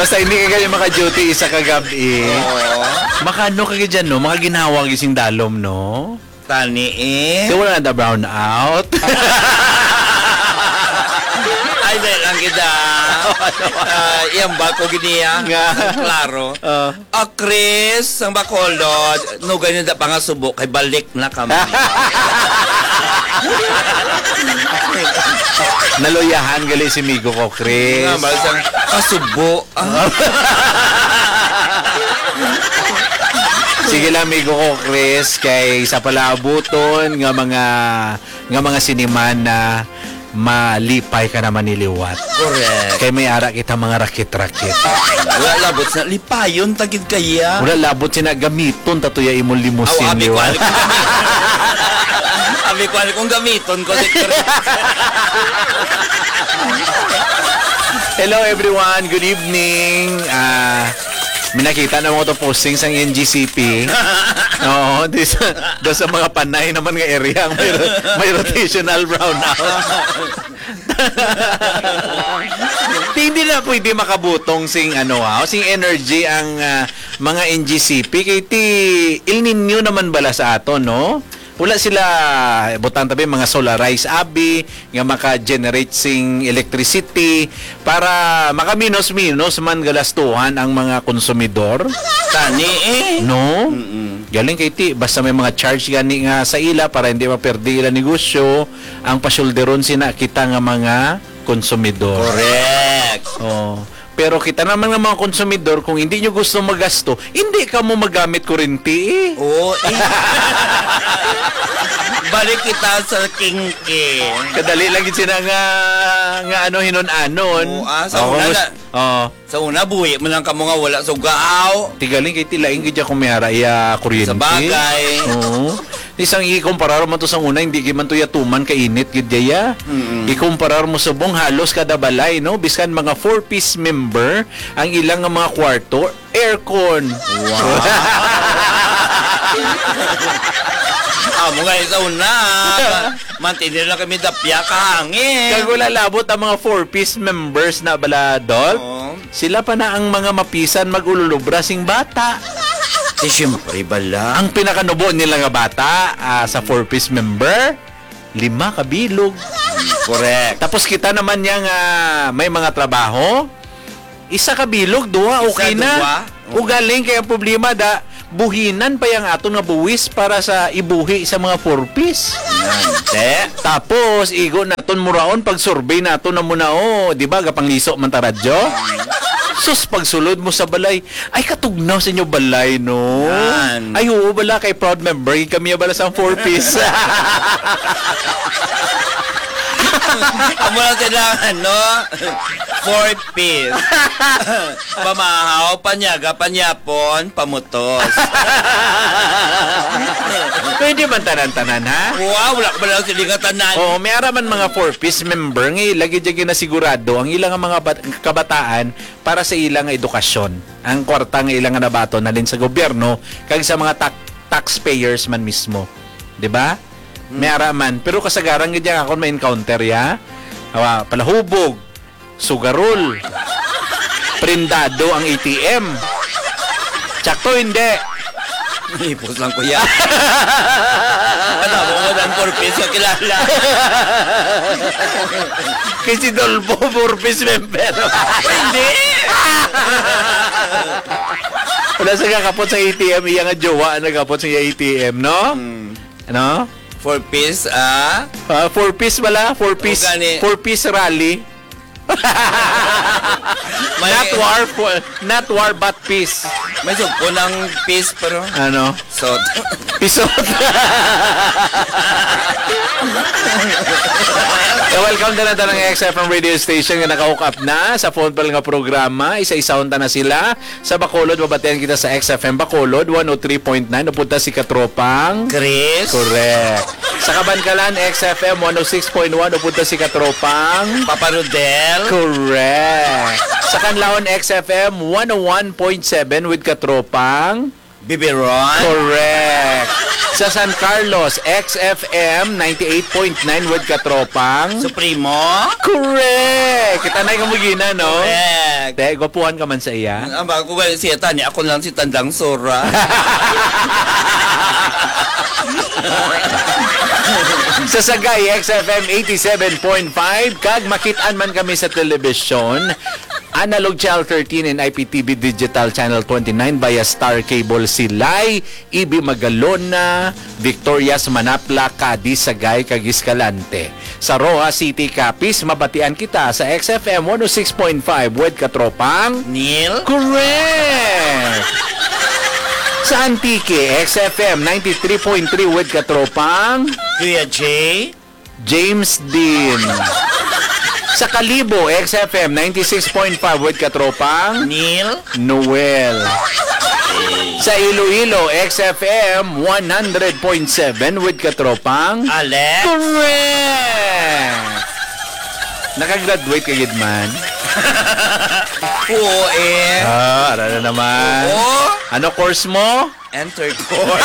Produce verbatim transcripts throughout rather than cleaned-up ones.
Basta hindi ka ganyan maka-duty isa kagabi. Oo. Makano ka dyan, no? Mga ginawang gising dalom, no? Tani eh. Kaya wala na brown out. Ay, dahil lang kita. Uh, iyang bako giniya. Nga. Klaro. Uh. Ah, Chris, ang bakolod, no ganyan da pangasubo, kay balik na kami. Naloyahan gali si Migo ko, Chris. Nga, malasang kasubo. Ah. Sige lang, Migo ko, Chris, kay sa palabuton nga mga nga mga siniman na malipay ka naman niliwat. Correct. Kay may ara kita mga rakit-rakit. Wala labot sa lipayon tagid kaya. Wala labot sina gamiton tatuya imong limusin. Aw, abi ko liwat. ali kung abi ko ali kung gamiton ko. Hello everyone, good evening. Ah, uh, minakita na mo to posting sa N G C P. Oo, do sa, do sa mga panay naman nga area may, may rotational brownout. Hindi na pwede makabutong sing ano ha, sing energy ang uh, mga N G C P kay ti El Nino naman bala sa ato, no? Wala sila butang tabi mga solarize abi nga maka-generate sing electricity para maka-minus-minus man galastuhan ang mga konsumidor. Tani eh. No? Mm-mm. Galing kay ti basta may mga charge gani nga sa ila para hindi maperdi ila negosyo ang pasyulderon sina kita nga mga konsumidor. Correct. Oh. Pero kita naman ng mga konsumidor, kung hindi nyo gusto magasto, hindi ka mo magamit kurinti eh. Oo. Eh. Balik kita sa kinki. Kadali lang yun sila nga, nga ano, hinon-anon. Oo, ah, sa una na. Oo. Sa una, buhi mo lang ka mga wala sugaaw. Tigaling kay tilaing kaya kumiyara iya kuryente. Sa bagay. Oo. Isang ikumparar mo to sa una, hindi man to yatuman kainit gidya. Mm-hmm. Ikumparar mo sa bong halos kada balay, no? Biskan mga four-piece member, ang ilang nga mga kwarto, aircon. Wow. Amo nga sa una. Mantinir lang kami dapya kahangin. Kag wala labot ang mga four-piece members na baladol. Oo. Sila pa na ang mga mapisan magululubra sing bata. Eh, siyempre, bala. Ang pinakanubo nila nga bata uh, sa four-piece member, lima kabilog. Correct. Tapos kita naman yang uh, may mga trabaho, isa kabilog, duwa, okay Isa, na. duwa. Ugaling kaya problema da, buhinan pa yung ato nga buwis para sa ibuhi sa mga four-piece. Nante. Tapos, igo naton muraon pag survey nato na muna o, di ba, gapang-liso man taradyo? Sus, pagsulod mo sa balay, ay katugnaw sa inyo balay, no? Yan. Ay, oo, bala, kay proud member, kami bala sa four-piece. Amo lang sila, ano? Four piece. Pamahaw, panyaga, panyapon, pamutos. Pwede man tanan-tanan, ha? Wow, wala ka ba lang sila katanan? Oo, may araman mga four-piece member, ngayon, lagi dyan na sigurado, ang ilang mga bat- kabataan para sa ilang edukasyon. Ang kwarta ng ilang nabato na din sa gobyerno, kag sa mga ta- taxpayers man mismo. 'Di ba? May araman. Pero kasagaran ganyan ako may encounter ya. Awa, palahubog, sugarol, prindado ang A T M. Tsakto hindi. Ipos lang ko yan. Ano mo mo dan four piece ka kilala? Kasi Dolbo, four-piece member. Hindi! Wala sa kakapot sa A T M, iya nga jowa nagkapot sa A T M, no? Hmm. Ano? Four piece, ah? Uh, four-piece wala? Four-piece, O, gani. four-piece rally? May, Not war, for, not war, but peace. may sugpo ng piece, pero... Ano? So, Pisot. So, welcome na natin ng X F M radio station nga naka-hook up na sa phone pal nga programa. Isa-isaon ta na sila. Sa Bacolod, babatayan kita sa X F M Bacolod, one oh three point nine. Napunta si Katropang. Chris. Correct. Sa Kabankalan, X F M one oh six point one. Napunta si Katropang. Papa Rodel. Correct. Sa Kanlaon, X F M one oh one point seven with Katropang. Biberon. Correct. Sa San Carlos, X F M ninety-eight point nine with katropang. Supremo. Correct. Kita na yung mugina, no? Correct. Te, gwapuhan ka man sa iya. Ang bago ko siya tani, ako lang si Tandang Sora. Sa Sagay, X F M eighty-seven point five, kag makitaan man kami sa telebisyon, Analog Channel thirteen and I P T V Digital Channel twenty-nine via Star Cable Silay, Ibi Magalona, Victorias Manapla, Cadiz, Sagay, kag Escalante. Sa Roa City, Capiz, mabatian kita sa X F M one oh six point five with katropang. Neil. Correct! Sa Antique, X F M ninety-three point three with katropang. Kuya Jay. James Dean. Sa Kalibo, X F M ninety-six point five with katropang. Neil. Noel. Sa Iloilo, X F M one hundred point seven with katropang. Alex. Correct! Nakagraduate ka, gid man? Oo eh. Ah, ara na naman. Oo. Ano course mo? Enter course.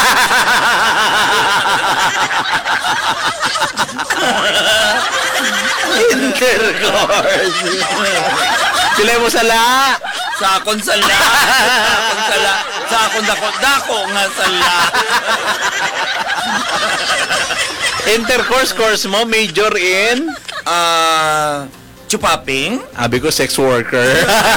Intercourse. Sila mo sala. Sa akong sala. Sa akong sala. Sa akong dako. Dako nga sala. Intercourse course mo, major in? Ah, chupaping. Abi ko, sex worker.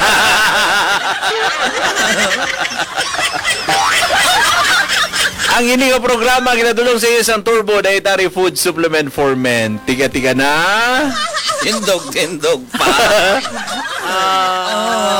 Ang ini nga programa ginadulong sa iyo isang Turbo Dietary Food Supplement for Men. Tiga-tiga na. Tindog, tindog pa. Ah.